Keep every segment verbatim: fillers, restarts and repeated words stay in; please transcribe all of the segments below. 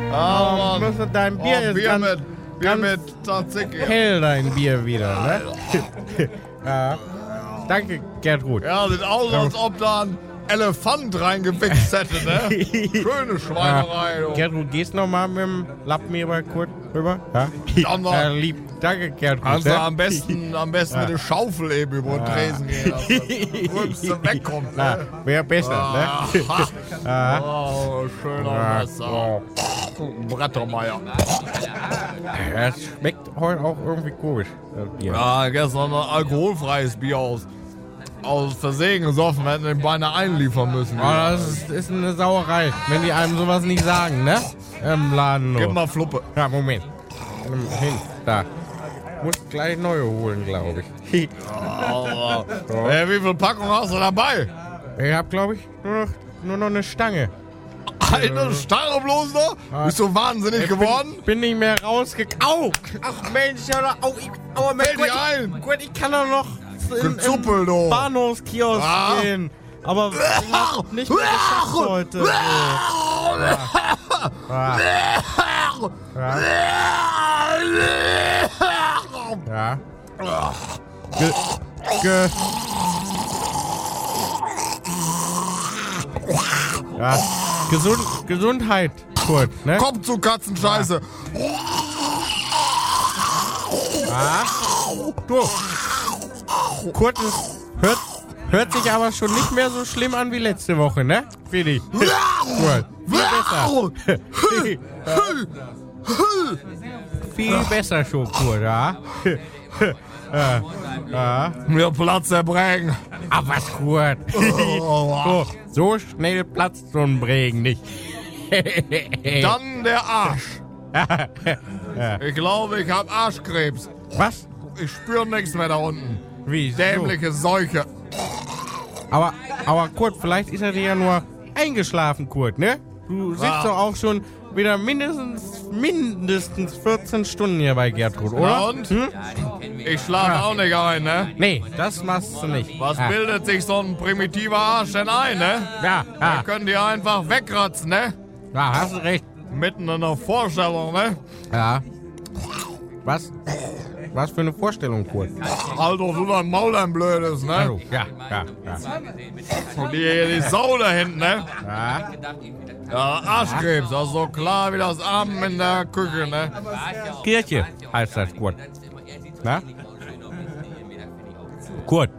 Ah, Oh, müsste dein Bier oh, ist Bier ganz, mit, Bier ganz mit Tzatziki. hell, dein Bier wieder, ne? Ja. Danke, Gertrud. Ja, sieht aus, als ob da ein Elefant reingewichst hätte, ne? Schöne Schweinerei. Ja. Gertrud, gehst noch mal mit dem Lappen hier mal kurz rüber? Ja? Dann noch. Ja, lieb. Danke, Gertrud. Also ne? am besten, am besten Ja. mit der Schaufel eben über den Tresen gehen, dass das Rülpste wegkommt, Ja, ne? wäre besser, Ah, ne? Ja. Oh, schöner Ja. Messer. Brettermeier. Es schmeckt heute auch irgendwie komisch, das Bier. Ja, gestern ein alkoholfreies Bier aus, aus Versehen gesoffen, wir hätten den beinahe einliefern müssen. Aber das ist, ist eine Sauerei, wenn die einem sowas nicht sagen, ne? Im Laden nur. Gib mal Fluppe. Ja, Moment. Ähm, Hin, da. Muss gleich neue holen, glaube ich. Oh, äh, wie viel Packung hast du dabei? Ich hab, glaube ich, nur noch, nur noch eine Stange. Eine Stange bloß noch? Bist du wahnsinnig Ich geworden? Bin, bin nicht mehr rausgekommen. Au! Ach Mensch, ja, da- au, ich, au, Mensch, Fällt gut, dir ein? ich, gut, ich kann doch noch in, Gezuppel, du. im Bahnhofskiosk Ah. gehen. Aber ich hab nicht mehr geschafft heute. So. Ja. Ja. Ja. Ge, ge. Ja. Gesund, Gesundheit, Kurt, ne? Komm zu Katzenscheiße. Ja. Du. Kurt, es hört, hört sich aber schon nicht mehr so schlimm an wie letzte Woche, ne? Finde ich. Kurt. Viel besser. Viel besser schon, Kurt, ja? Ja. Ja. Mir platzt der Brägen. Aber was, Kurt? So, so schnell platzt so ein Bregen nicht. Dann der Arsch. Ich glaube, ich habe Arschkrebs. Was? Ich spüre nichts mehr da unten. Wie? So? Dämliche Seuche. Aber, aber Kurt, vielleicht ist er dir ja nur eingeschlafen, Kurt, ne? Du sitzt Ja. doch auch schon wieder mindestens, mindestens vierzehn Stunden hier bei Gertrud, oder? Na und? Hm? Ich schlafe Ja. auch nicht ein, ne? Nee, das machst du nicht. Was ja. bildet sich so ein primitiver Arsch denn ein, ne? Ja, ja, Wir können die einfach wegratzen, ne? ja, hast du recht. Mitten in der Vorstellung, ne? Ja. Was? Was für eine Vorstellung, Kurt? Halt doch du dein Maul, dein Blödes, ne? Also, ja, ja, ja. Und die, die Sau da hinten, ne? Ja, Ja, Arschkrebs, das ist so klar wie das Abend in der Küche, ne? Kirche heißt das, Kurt. Na? Kurt.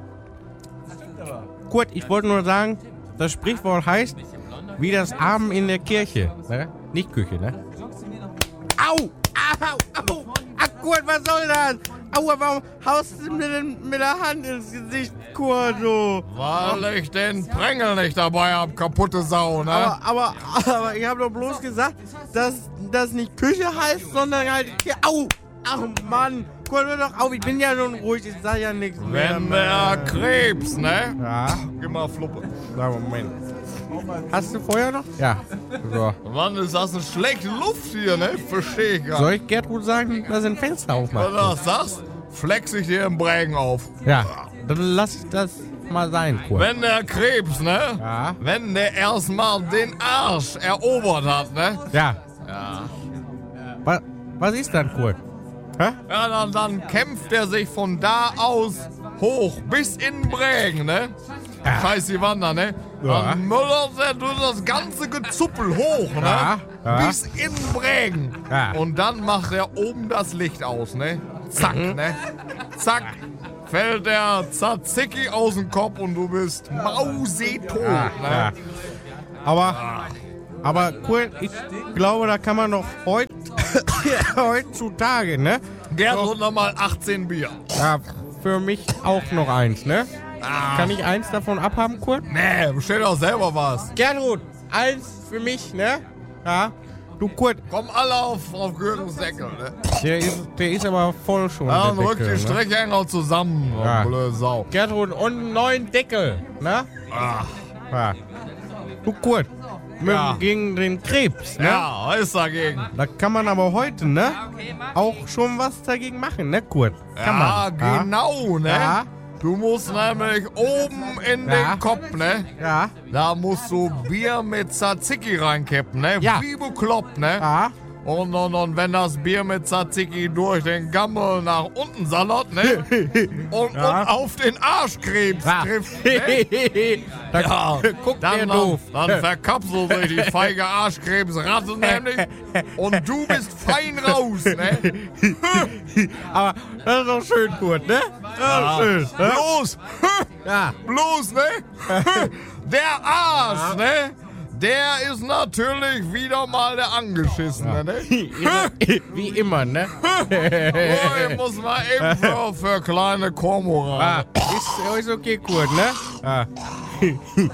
Kurt, ich wollte nur sagen, das Sprichwort heißt, wie das Abend in der Kirche. Ne? Nicht Küche, ne? Au! Au! Au! Ach, Kurt, was soll das? Aua, warum haust du mir denn mit der Hand ins Gesicht, Kurt, du? Weil ich den Prängel nicht dabei hab, kaputte Sau, ne? Aber, aber, aber ich habe doch bloß gesagt, dass das nicht Küche heißt, sondern halt hier. Au! Ach Mann! Kurt, hör doch auf, ich bin ja schon ruhig, ich sag ja nichts mehr. Wenn der Krebs, ne? Ja, Gib mal Fluppe. sag Moment. Hast du Feuer noch? Ja. So. Mann, ist das eine schlechte Luft hier, ne? Versteh ich gar nicht. Soll ich Gertrud sagen, dass sie ein Fenster Wenn aufmacht? du das sagst, flex ich dir den Brägen auf. Ja, dann lass ich das mal sein, Kurt. Wenn der Krebs, ne? Ja. Wenn der erstmal den Arsch erobert hat, ne? Ja. Ja. Was, was ist dann, Kurt? Hä? Ja, dann, dann kämpft er sich von da aus hoch bis in Brägen, ne? Scheiß die Wander, ne? Ja. Dann müllert er durch das ganze Gezuppel hoch, ne? Ja, ja. Bis in Brägen. Ja. Und dann macht er oben das Licht aus, ne? Zack, Mhm. ne? Zack. Fällt der Tzatziki aus dem Kopf und du bist mausetot, Ja, ne? ja. Aber, aber Kurt, ich glaube, da kann man noch heut, heutzutage, ne? Gertrud nochmal achtzehn Bier. Ja, für mich auch noch eins, ne? Kann ich eins davon abhaben, Kurt? Nee, bestell doch selber was. Gertrud, eins für mich, ne? Ja. Du, Kurt, Kommen alle auf, auf Gürtels Deckel, ne? der ist, der ist aber voll schon. Ja, der dann rück Deckel, die ne? Strecke enger zusammen, oh, Ja. blöde Sau. Gertrud, und einen neuen Deckel, ne? Ah, Ja. Du, Kurt, mit, Ja. gegen den Krebs, ne? ja, was ist dagegen? Da kann man aber heute, ne? Auch schon was dagegen machen, ne, Kurt? Kann Ja, man. genau, ne? Ja. Du musst nämlich oben in Ja. den Kopf, ne? Ja. Da musst du Bier mit Tzatziki reinkippen, ne? Ja. Wie bekloppt, ne? Ja. Und, und, und wenn das Bier mit Tzatziki durch den Gammel nach unten sallert, ne? Und, Ja. und auf den Arschkrebs Ja. trifft, ne? Da Ja, guckt dann, der dann, doof. dann verkapselt sich die feige Arschkrebsratte nämlich und du bist fein raus, ne? Aber das ist doch schön, Kurt, ne? Ja, schön. Ne? Bloß, Ja. bloß, ne? Der Arsch, ne? Der ist natürlich wieder mal der Angeschissene, ne? Wie immer, ne? Oh, ich muss mal eben für, für kleine Kormoran. Ah, ist, ist okay, Kurt, ne? Ah.